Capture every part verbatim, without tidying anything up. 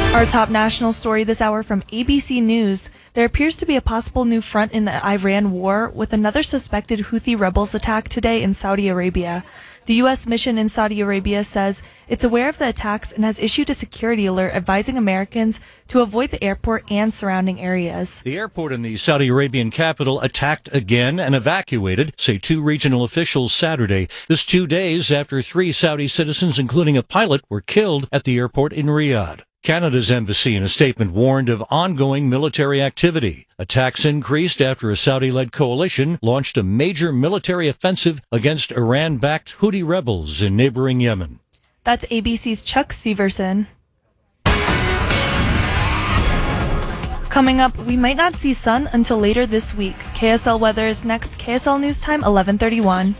Our top national story this hour from A B C News. There appears to be a possible new front in the Iran war, with another suspected Houthi rebels attack today in Saudi Arabia. The U S mission in Saudi Arabia says it's aware of the attacks and has issued a security alert advising Americans to avoid the airport and surrounding areas. The airport in the Saudi Arabian capital attacked again and evacuated, say two regional officials Saturday. This two days after three Saudi citizens, including a pilot, were killed at the airport in Riyadh. Canada's embassy in a statement warned of ongoing military activity. Attacks increased after a Saudi-led coalition launched a major military offensive against Iran-backed Houthi rebels in neighboring Yemen. That's A B C's Chuck Severson. Coming up, we might not see sun until later this week. K S L weather is next. K S L News Time, eleven thirty-one.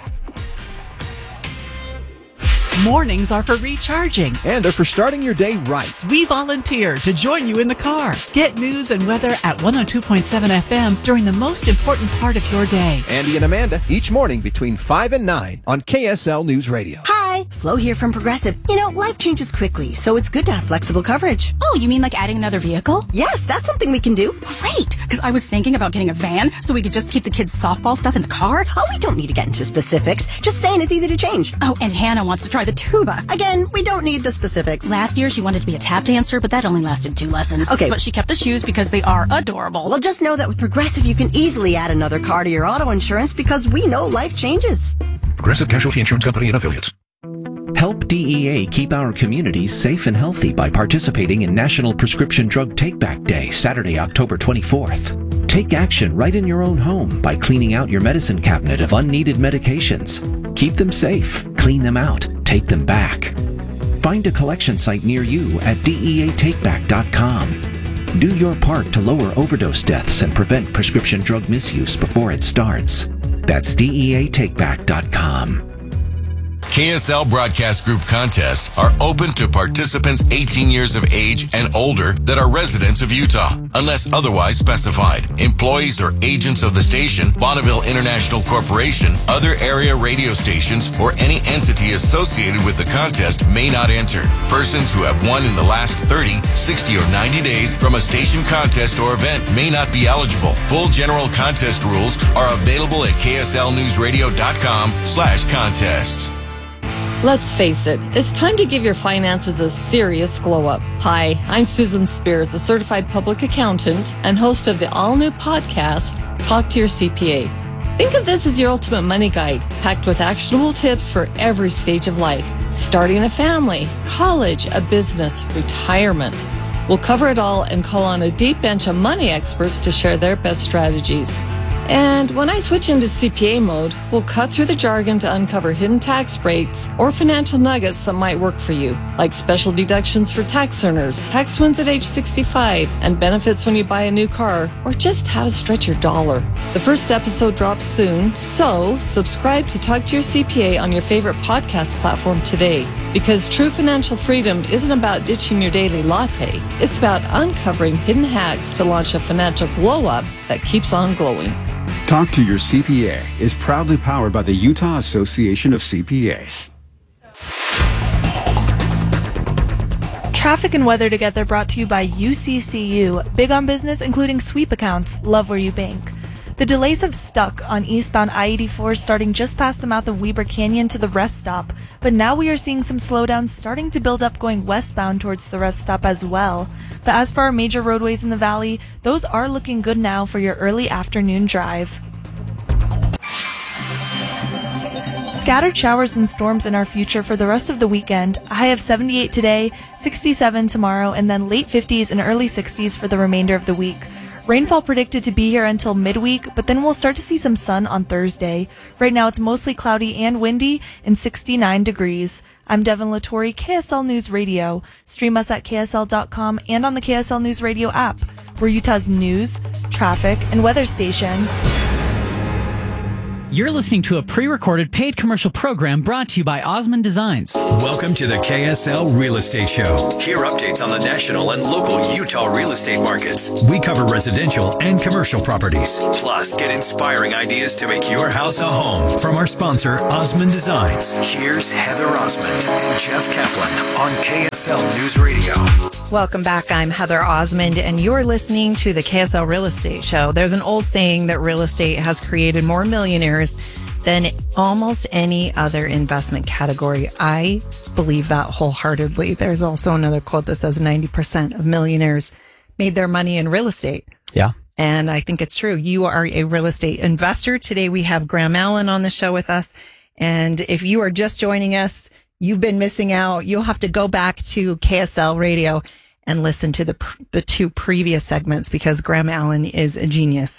Mornings are for recharging. And they're for starting your day right. We volunteer to join you in the car. Get news and weather at one oh two point seven F M during the most important part of your day. Andy and Amanda, each morning between five and nine on K S L News Radio. Hi, Flo here from Progressive. You know, life changes quickly, so it's good to have flexible coverage. Oh, you mean like adding another vehicle? Yes, that's something we can do. Great, because I was thinking about getting a van so we could just keep the kids' softball stuff in the car. Oh, we don't need to get into specifics. Just saying it's easy to change. Oh, and Hannah wants to try the tuba. Again, we don't need the specifics. Last year, she wanted to be a tap dancer, but that only lasted two lessons. Okay. But she kept the shoes because they are adorable. Well, just know that with Progressive, you can easily add another car to your auto insurance because we know life changes. Progressive Casualty Insurance Company and Affiliates. Help D E A keep our communities safe and healthy by participating in National Prescription Drug Take-Back Day, Saturday, October twenty-fourth. Take action right in your own home by cleaning out your medicine cabinet of unneeded medications. Keep them safe, clean them out, take them back. Find a collection site near you at D E A take back dot com. Do your part to lower overdose deaths and prevent prescription drug misuse before it starts. That's D E A take back dot com. K S L Broadcast Group contests are open to participants eighteen years of age and older that are residents of Utah, unless otherwise specified. Employees or agents of the station, Bonneville International Corporation, other area radio stations, or any entity associated with the contest may not enter. Persons who have won in the last thirty, sixty, or ninety days from a station contest or event may not be eligible. Full general contest rules are available at K S L news radio dot com slash contests. Let's face it, it's time to give your finances a serious glow up. Hi, I'm Susan Spears, a certified public accountant and host of the all-new podcast, Talk to Your C P A. Think of this as your ultimate money guide, packed with actionable tips for every stage of life. Starting a family, college, a business, retirement. We'll cover it all and call on a deep bench of money experts to share their best strategies. And when I switch into C P A mode, we'll cut through the jargon to uncover hidden tax breaks or financial nuggets that might work for you, like special deductions for tax earners, tax wins at age sixty-five, and benefits when you buy a new car, or just how to stretch your dollar. The first episode drops soon, so subscribe to Talk to Your C P A on your favorite podcast platform today. Because true financial freedom isn't about ditching your daily latte. It's about uncovering hidden hacks to launch a financial glow-up that keeps on glowing. Talk to Your C P A is proudly powered by the Utah Association of C P As. Traffic and weather together brought to you by U C C U. Big on business, including sweep accounts. Love where you bank. The delays have stuck on eastbound I eighty-four starting just past the mouth of Weber Canyon to the rest stop, but now we are seeing some slowdowns starting to build up going westbound towards the rest stop as well. But as for our major roadways in the valley, those are looking good now for your early afternoon drive. Scattered showers and storms in our future for the rest of the weekend. A high of seventy-eight today, sixty-seven tomorrow, and then late fifties and early sixties for the remainder of the week. Rainfall predicted to be here until midweek, but then we'll start to see some sun on Thursday. Right now it's mostly cloudy and windy and sixty-nine degrees. I'm Devin Latore, K S L News Radio. Stream us at K S L dot com and on the K S L News Radio app. We're Utah's news, traffic, and weather station. You're listening to a pre-recorded paid commercial program brought to you by Osmond Designs. Welcome to the K S L Real Estate Show. Hear updates on the national and local Utah real estate markets. We cover residential and commercial properties. Plus, get inspiring ideas to make your house a home from our sponsor, Osmond Designs. Here's Heather Osmond and Jeff Kaplan on K S L News Radio. Welcome back. I'm Heather Osmond, and you're listening to the K S L Real Estate Show. There's an old saying that real estate has created more millionaires than almost any other investment category. I believe that wholeheartedly. There's also another quote that says ninety percent of millionaires made their money in real estate. Yeah. And I think it's true. You are a real estate investor. Today we have Graham Allen on the show with us. And if you are just joining us, you've been missing out. You'll have to go back to K S L Radio and listen to the the two previous segments because Graham Allen is a genius.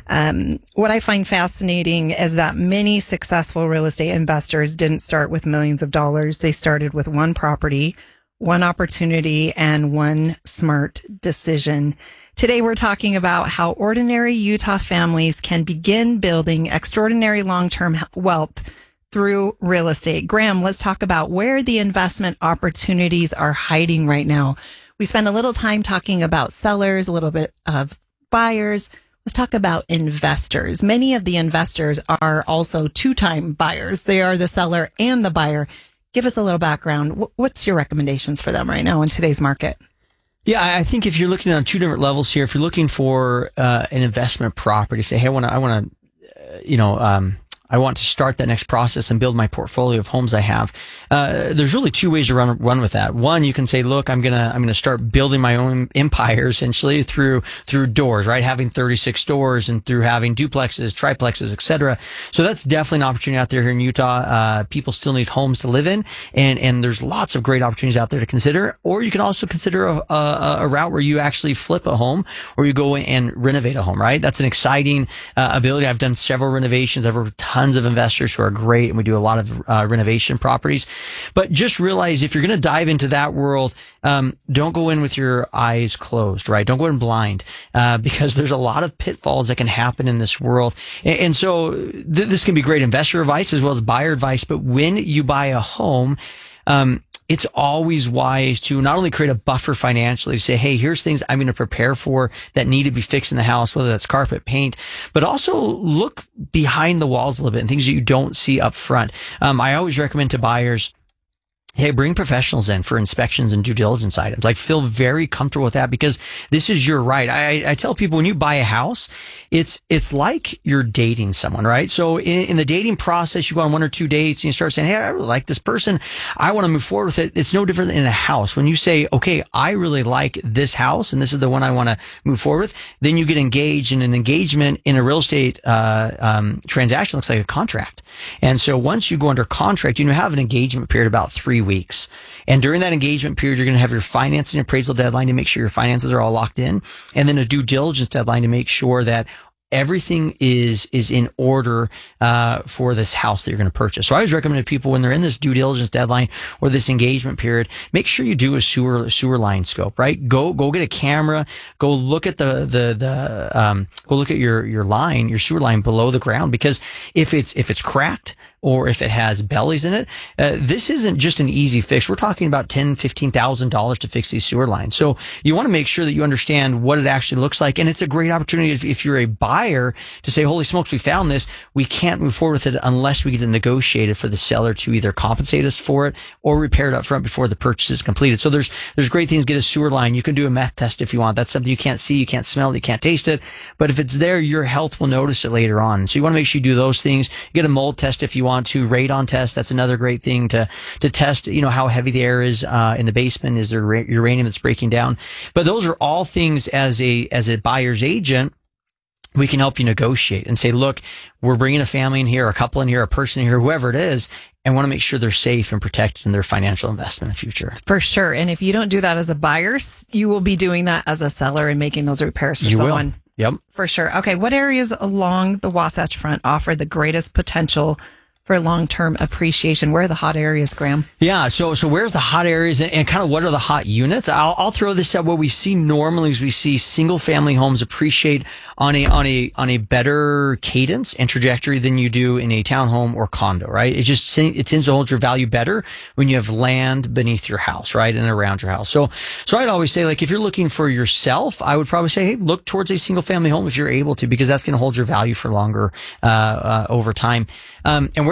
Um, what I find fascinating is that many successful real estate investors didn't start with millions of dollars. They started with one property, one opportunity, and one smart decision. Today, we're talking about how ordinary Utah families can begin building extraordinary long-term wealth through real estate. Graham, let's talk about where the investment opportunities are hiding right now. We spent a little time talking about sellers, a little bit of buyers. Let's talk about investors. Many of the investors are also two-time buyers. They are the seller and the buyer. Give us a little background. What's your recommendations for them right now in today's market? Yeah, I think if you're looking on two different levels here, if you're looking for uh, an investment property, say, hey, I want to, I want to, uh, you know, um, I want to start that next process and build my portfolio of homes I have. Uh, there's really two ways to run, run with that. One, you can say, look, I'm going to, I'm going to start building my own empire essentially through, through doors, right? Having thirty-six doors and through having duplexes, triplexes, et cetera. So that's definitely an opportunity out there here in Utah. Uh, people still need homes to live in and, and there's lots of great opportunities out there to consider. Or you can also consider a, a, a route where you actually flip a home or you go and renovate a home, right? That's an exciting uh, ability. I've done several renovations. I've worked with tons of investors who are great, and we do a lot of uh, renovation properties. But just realize if you're going to dive into that world, um, don't go in with your eyes closed, right? Don't go in blind, uh, because there's a lot of pitfalls that can happen in this world. And, and so th- this can be great investor advice as well as buyer advice. But when you buy a home, um, it's always wise to not only create a buffer financially, say, hey, here's things I'm going to prepare for that need to be fixed in the house, whether that's carpet, paint, but also look behind the walls a little bit and things that you don't see up front. Um, I always recommend to buyers, hey, bring professionals in for inspections and due diligence items. Like, feel very comfortable with that because this is your right. I, I tell people when you buy a house, it's, it's like you're dating someone, right? So in, in the dating process, you go on one or two dates and you start saying, hey, I really like this person. I want to move forward with it. It's no different than in a house. When you say, okay, I really like this house and this is the one I want to move forward with, then you get engaged, and an engagement in a real estate, uh, um, transaction looks like a contract. And so once you go under contract, you have an engagement period about three weeks. And during that engagement period, you're going to have your financing appraisal deadline to make sure your finances are all locked in. And then a due diligence deadline to make sure that everything is, is in order, uh, for this house that you're going to purchase. So I always recommend to people when they're in this due diligence deadline or this engagement period, make sure you do a sewer, sewer line scope, right? Go, go get a camera, go look at the, the, the, um, go look at your, your line, your sewer line below the ground, because if it's, if it's cracked, or if it has bellies in it, uh, this isn't just an easy fix. We're talking about ten thousand dollars, fifteen thousand dollars to fix these sewer lines. So you want to make sure that you understand what it actually looks like. And it's a great opportunity if, if you're a buyer to say, holy smokes, we found this. We can't move forward with it unless we get it negotiated for the seller to either compensate us for it or repair it up front before the purchase is completed. So there's, there's great things. Get a sewer line. You can do a meth test if you want. That's something you can't see, you can't smell it, you can't taste it. But if it's there, your health will notice it later on. So you want to make sure you do those things. Get a mold test if you want to. Radon test. That's another great thing to, to test, you know, how heavy the air is, uh, in the basement. Is there uranium that's breaking down? But those are all things as a, as a buyer's agent, we can help you negotiate and say, look, we're bringing a family in here, a couple in here, a person in here, whoever it is, and want to make sure they're safe and protected in their financial investment in the future. For sure. And if you don't do that as a buyer, you will be doing that as a seller and making those repairs for you someone. Will. Yep. For sure. Okay. What areas along the Wasatch Front offer the greatest potential for long-term appreciation? Where are the hot areas, Graham? Yeah, so so where's the hot areas and, and kind of what are the hot units? I'll I'll throw this out. What we see normally is we see single-family homes appreciate on a on a on a better cadence and trajectory than you do in a townhome or condo, right? It just it tends to hold your value better when you have land beneath your house, right, and around your house. So so I'd always say, like, if you're looking for yourself, I would probably say, hey, look towards a single-family home if you're able to, because that's going to hold your value for longer uh, uh over time. Um, and where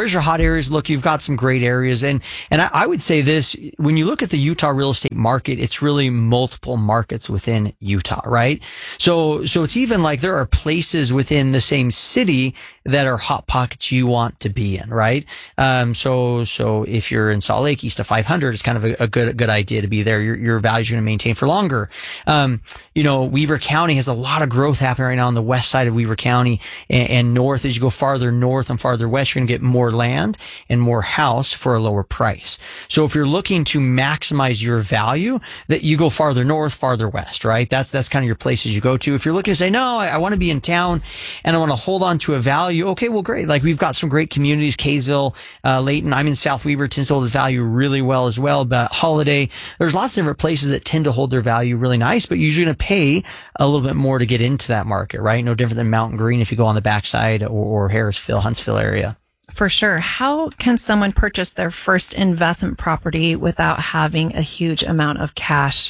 where's your hot areas? Look, you've got some great areas. And, and I, I would say this, when you look at the Utah real estate market, it's really multiple markets within Utah, right? So, so it's even like there are places within the same city that are hot pockets you want to be in, right? Um, so, so if you're in Salt Lake, east of five hundred, it's kind of a, a good, a good idea to be there. Your, your values are going to maintain for longer. Um, you know, Weber County has a lot of growth happening right now on the west side of Weber County and, and north. As you go farther north and farther west, you're going to get more land and more house for a lower price. So if you're looking to maximize your value, that you go farther north, farther west, right? That's, that's kind of your places you go to. If you're looking to say, no, I, I want to be in town and I want to hold on to a value. Okay, well, great. Like we've got some great communities, Kaysville, uh, Layton. I'm in South Weber. Tends to hold its value really well as well. But Holiday, there's lots of different places that tend to hold their value really nice, but you're usually going to pay a little bit more to get into that market, right? No different than Mountain Green if you go on the backside or, or Harrisville, Huntsville area. For sure. How can someone purchase their first investment property without having a huge amount of cash?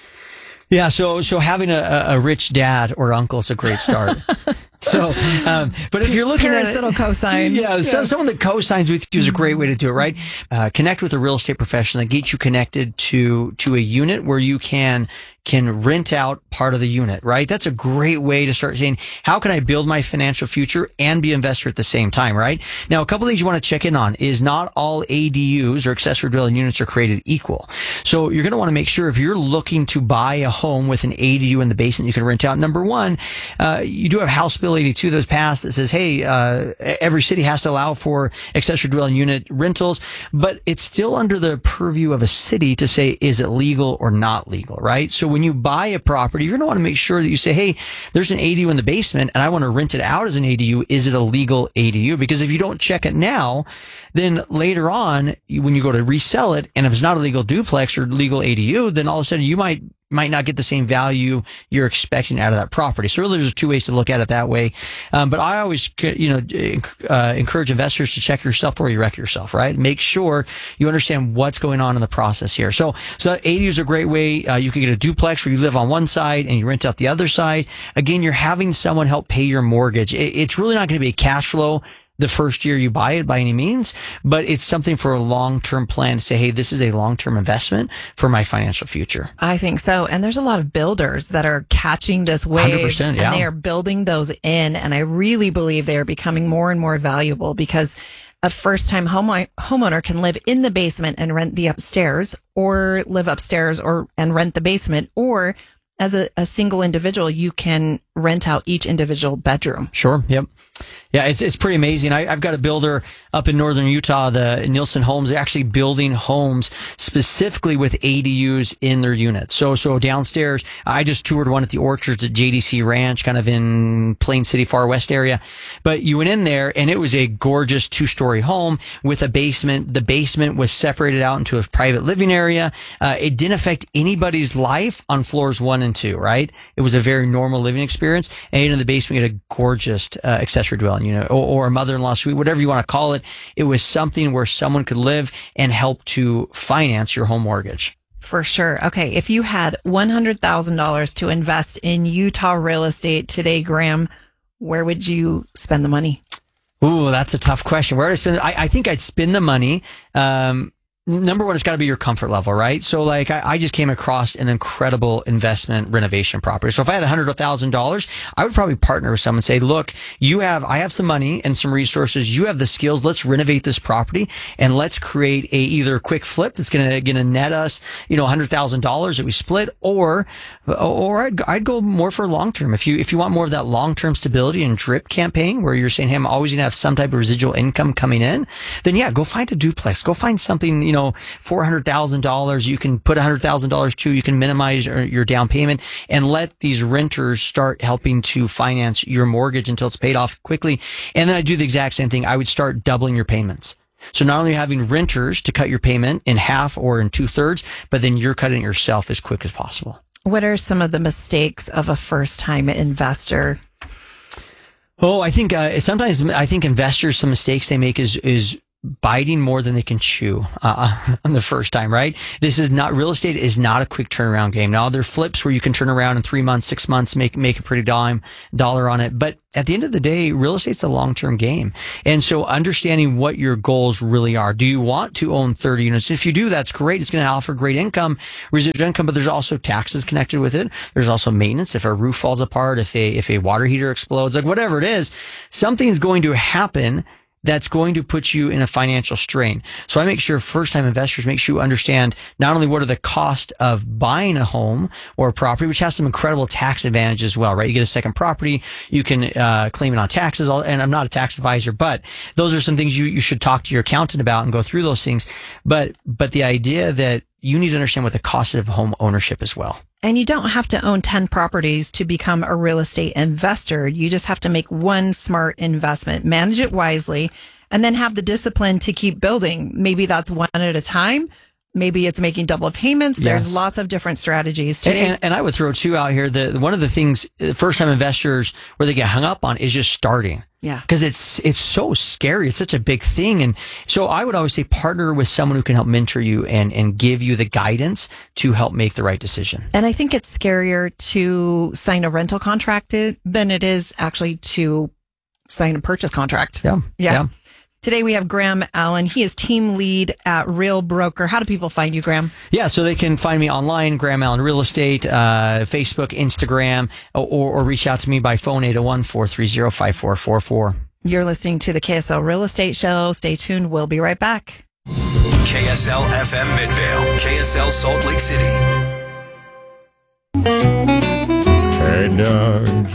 Yeah, so so having a, a rich dad or uncle is a great start. So, um, but if you're looking Paris at it, little cosign. Yeah, yeah. So, someone that cosigns with you is a great way to do it, right? Uh, connect with a real estate professional that gets you connected to, to a unit where you can, can rent out part of the unit, right? That's a great way to start saying, how can I build my financial future and be an investor at the same time, right? Now, a couple of things you want to check in on is not all A D Us or accessory dwelling units are created equal. So you're going to want to make sure if you're looking to buy a home with an A D U in the basement you can rent out, number one, uh, you do have House Bill eighty-two that's passed that says, hey, uh, every city has to allow for accessory dwelling unit rentals, but it's still under the purview of a city to say, is it legal or not legal, right? So when you buy a property, you're going to want to make sure that you say, hey, there's an A D U in the basement and I want to rent it out as an A D U. Is it a legal A D U? Because if you don't check it now, then later on, when you go to resell it, and if it's not a legal duplex or legal A D U, then all of a sudden you might might not get the same value you're expecting out of that property. So really there's two ways to look at it that way. Um, but I always, you know, uh, encourage investors to check yourself before you wreck yourself, right? Make sure you understand what's going on in the process here. So, so A D U is a great way. Uh, you can get a duplex where you live on one side and you rent out the other side. Again, you're having someone help pay your mortgage. It, it's really not going to be a cash flow the first year you buy it by any means, but it's something for a long-term plan to say, hey, this is a long-term investment for my financial future. I think so. And there's a lot of builders that are catching this wave one hundred percent, yeah. and they are building those in. And I really believe they are becoming more and more valuable because a first-time home homeowner can live in the basement and rent the upstairs, or live upstairs or and rent the basement, or as a, a single individual, you can rent out each individual bedroom. Sure. Yep. Yeah, it's it's pretty amazing. I, I've got a builder up in northern Utah, the Nielsen Homes. They're actually building homes specifically with A D Us in their units. So so downstairs, I just toured one at the Orchards at J D C Ranch, kind of in Plain City, far west area. But you went in there, and it was a gorgeous two-story home with a basement. The basement was separated out into a private living area. Uh, it didn't affect anybody's life on floors one and two, right? It was a very normal living experience. And in the basement, you had a gorgeous uh, accessory dwelling unit, or, or a mother-in-law suite, whatever you want to call it. It was something where someone could live and help to finance your home mortgage. For sure. Okay. If you had one hundred thousand dollars to invest in Utah real estate today, Graham, where would you spend the money? Ooh, that's a tough question. Where would I spend it? I, I think I'd spend the money. Um, Number one, it's got to be your comfort level, right? So like I, I just came across an incredible investment renovation property. So if I had a hundred thousand dollars, I would probably partner with someone and say, look, you have, I have some money and some resources. You have the skills. Let's renovate this property and let's create a either quick flip that's going to, going to net us, you know, a hundred thousand dollars that we split, or, or I'd, I'd go more for long term. If you, if you want more of that long term stability and drip campaign where you're saying, hey, I'm always going to have some type of residual income coming in, then yeah, go find a duplex, go find something, you know, four hundred thousand dollars, you can put one hundred thousand dollars to, you can minimize your down payment and let these renters start helping to finance your mortgage until it's paid off quickly. And then I do the exact same thing. I would start doubling your payments. So not only having renters to cut your payment in half or in two thirds, but then you're cutting it yourself as quick as possible. What are some of the mistakes of a first-time investor? Oh, I think uh, sometimes I think investors, some mistakes they make is is biting more than they can chew uh, on the first time, right? This is not, real estate is not a quick turnaround game. Now, there are flips where you can turn around in three months, six months, make make a pretty dime dollar on it. But at the end of the day, real estate's a long-term game. And so understanding what your goals really are. Do you want to own thirty units? If you do, that's great. It's going to offer great income, residual income, but there's also taxes connected with it. There's also maintenance. If a roof falls apart, if a, if a water heater explodes, like whatever it is, something's going to happen that's going to put you in a financial strain. So I make sure first-time investors make sure you understand not only what are the cost of buying a home or a property, which has some incredible tax advantages as well, right? You get a second property, you can uh, claim it on taxes, and I'm not a tax advisor, but those are some things you, you should talk to your accountant about and go through those things. But but the idea that you need to understand what the cost of home ownership as well. And you don't have to own ten properties to become a real estate investor. You just have to make one smart investment, manage it wisely, and then have the discipline to keep building. Maybe that's one at a time. Maybe it's making double payments. There's Yes. lots of different strategies. And, and, and I would throw two out here. The one of the things first time investors where they get hung up on is just starting. Yeah. Because it's it's so scary. It's such a big thing. And so I would always say partner with someone who can help mentor you and, and give you the guidance to help make the right decision. And I think it's scarier to sign a rental contract than it is actually to sign a purchase contract. Yeah. Yeah. yeah. Today we have Graham Allen. He is team lead at Real Broker. How do people find you, Graham? Yeah, so they can find me online, Graham Allen Real Estate, uh, Facebook, Instagram, or, or reach out to me by phone, eight oh one, four three zero, five four four four. You're listening to the K S L Real Estate Show. Stay tuned. We'll be right back. K S L F M Midvale, K S L Salt Lake City. Hey, Doug,